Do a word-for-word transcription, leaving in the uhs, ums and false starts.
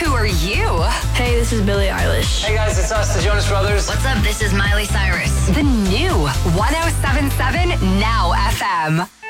Who are you? Hey, this is Billie Eilish. Hey guys, it's us, the Jonas Brothers. What's up? This is Miley Cyrus. The new one oh seven point seven Now F M.